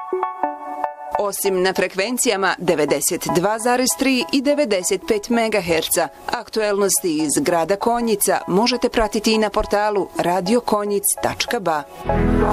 Osim na frekvencijama 92,3 i 95 MHz, aktuelnosti iz grada Konjica možete pratiti i na portalu radiokonjic.ba.